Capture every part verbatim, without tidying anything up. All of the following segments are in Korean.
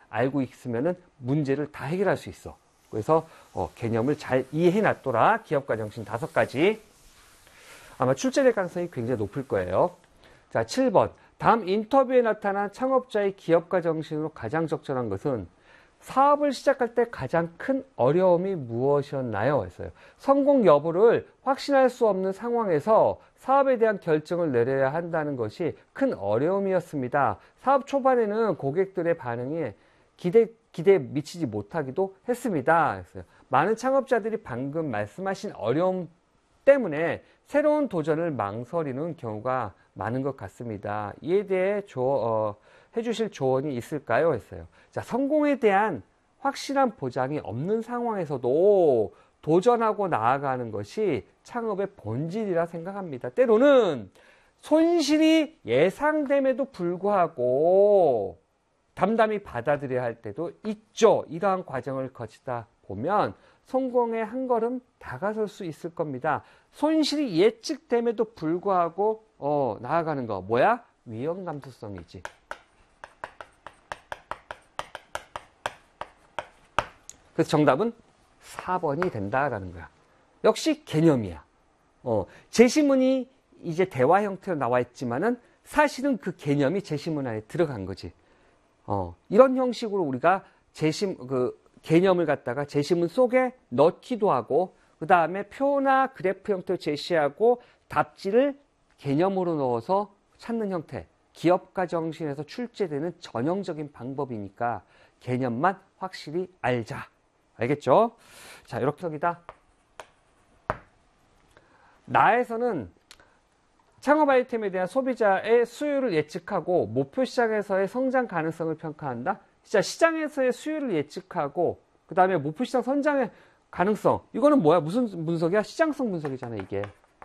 알고 있으면은 문제를 다 해결할 수 있어. 그래서 어, 개념을 잘 이해해 놨더라. 기업가 정신 다섯 가지. 아마 출제될 가능성이 굉장히 높을 거예요. 자, 칠 번. 다음 인터뷰에 나타난 창업자의 기업가 정신으로 가장 적절한 것은 사업을 시작할 때 가장 큰 어려움이 무엇이었나요? 했어요. 성공 여부를 확신할 수 없는 상황에서 사업에 대한 결정을 내려야 한다는 것이 큰 어려움이었습니다. 사업 초반에는 고객들의 반응이 기대, 기대에 미치지 못하기도 했습니다. 했어요. 많은 창업자들이 방금 말씀하신 어려움 때문에 새로운 도전을 망설이는 경우가 많은 것 같습니다. 이에 대해 조, 어, 해주실 조언이 있을까요? 했어요. 자, 성공에 대한 확실한 보장이 없는 상황에서도 도전하고 나아가는 것이 창업의 본질이라 생각합니다. 때로는 손실이 예상됨에도 불구하고 담담히 받아들여야 할 때도 있죠. 이러한 과정을 거치다 보면 성공에 한 걸음 다가설 수 있을 겁니다. 손실이 예측됨에도 불구하고 어, 나아가는 거 뭐야? 위험 감수성이지. 그래서 정답은 사 번이 된다라는 거야. 역시 개념이야. 어, 제시문이 이제 대화 형태로 나와 있지만은 사실은 그 개념이 제시문 안에 들어간 거지. 어, 이런 형식으로 우리가 제시, 그, 개념을 갖다가 제시문 속에 넣기도 하고, 그 다음에 표나 그래프 형태로 제시하고, 답지를 개념으로 넣어서 찾는 형태. 기업가 정신에서 출제되는 전형적인 방법이니까 개념만 확실히 알자. 알겠죠? 자, 이렇게 여기다. 나에서는 창업 아이템에 대한 소비자의 수요를 예측하고 목표 시장에서의 성장 가능성을 평가한다. 진짜 시장에서의 수요를 예측하고 그 다음에 목표 시장 성장의 가능성. 이거는 뭐야? 무슨 분석이야? 시장성 분석이잖아, 이게.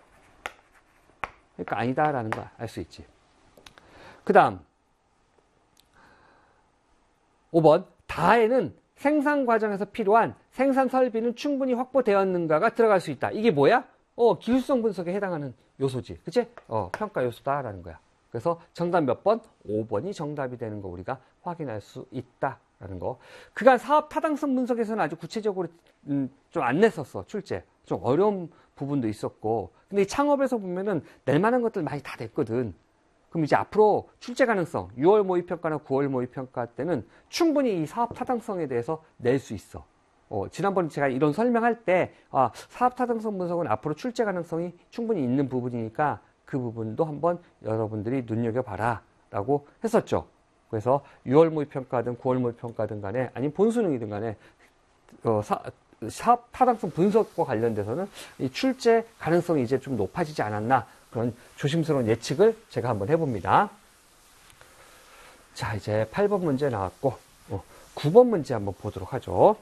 그러니까 아니다라는 거 알 수 있지. 그 다음 오 번. 다에는 생산 과정에서 필요한 생산 설비는 충분히 확보되었는가가 들어갈 수 있다. 이게 뭐야? 어, 기술성 분석에 해당하는 요소지. 그치? 어, 평가 요소다라는 거야. 그래서 정답 몇 번? 오 번이 정답이 되는 거 우리가 확인할 수 있다라는 거. 그간 사업 타당성 분석에서는 아주 구체적으로 음, 좀 안 냈었어. 출제. 좀 어려운 부분도 있었고. 근데 이 창업에서 보면은 낼 만한 것들 많이 다 냈거든. 그럼 이제 앞으로 출제 가능성, 유월 모의평가나 구월 모의평가 때는 충분히 이 사업 타당성에 대해서 낼 수 있어. 어, 지난번에 제가 이런 설명할 때, 아, 사업 타당성 분석은 앞으로 출제 가능성이 충분히 있는 부분이니까 그 부분도 한번 여러분들이 눈여겨봐라 라고 했었죠. 그래서 유월 모의평가든 구월 모의평가든 간에, 아니면 본수능이든 간에, 어, 사, 사업 타당성 분석과 관련돼서는 이 출제 가능성이 이제 좀 높아지지 않았나, 그런 조심스러운 예측을 제가 한번 해봅니다. 자, 이제 팔 번 문제 나왔고, 어, 구 번 문제 한번 보도록 하죠.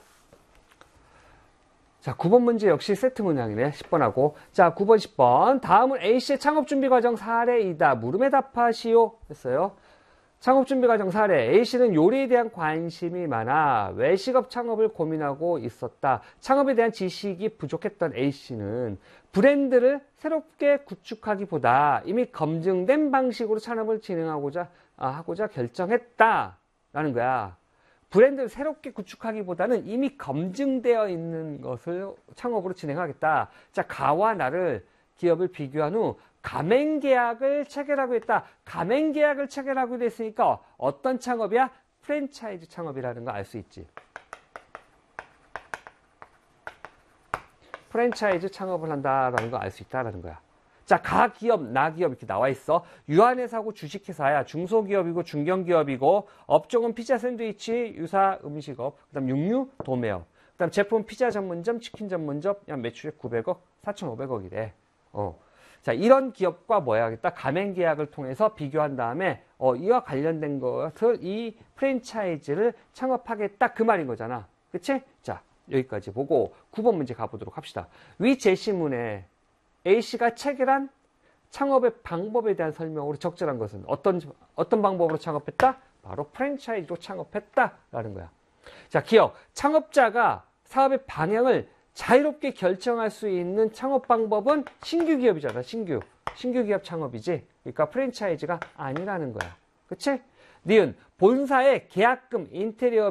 자, 구 번 문제 역시 세트 문항이네. 십 번하고. 자, 구 번, 십 번. 다음은 A씨의 창업준비 과정 사례이다. 물음에 답하시오. 했어요. 창업준비 과정 사례. A씨는 요리에 대한 관심이 많아 외식업 창업을 고민하고 있었다. 창업에 대한 지식이 부족했던 A씨는 브랜드를 새롭게 구축하기보다 이미 검증된 방식으로 창업을 진행하고자 아, 하고자 결정했다. 라는 거야. 브랜드를 새롭게 구축하기보다는 이미 검증되어 있는 것을 창업으로 진행하겠다. 자, 가와 나를 기업을 비교한 후 가맹계약을 체결하고 했다. 가맹계약을 체결하고 됐으니까 어떤 창업이야? 프랜차이즈 창업이라는 거 알 수 있지. 프랜차이즈 창업을 한다라는 거 알 수 있다라는 거야. 자, 가기업, 나기업 이렇게 나와 있어. 유한회사고 주식회사야. 중소기업이고 중견기업이고 업종은 피자 샌드위치, 유사 음식업, 그 다음 육류, 도매업, 그 다음 제품 피자 전문점, 치킨 전문점, 약 매출액 구백억, 사천오백억이래. 어. 자, 이런 기업과 뭐 해야겠다? 가맹계약을 통해서 비교한 다음에 어, 이와 관련된 것을 이 프랜차이즈를 창업하겠다 그 말인 거잖아. 그치? 자, 여기까지 보고 구 번 문제 가보도록 합시다. 위 제시문에 A씨가 체결한 창업의 방법에 대한 설명으로 적절한 것은 어떤, 어떤 방법으로 창업했다? 바로 프랜차이즈로 창업했다라는 거야. 자, 기업. 창업자가 사업의 방향을 자유롭게 결정할 수 있는 창업 방법은 신규 기업이잖아. 신규. 신규 기업 창업이지. 그러니까 프랜차이즈가 아니라는 거야. 그치? 니은. 본사의 계약금, 인테리어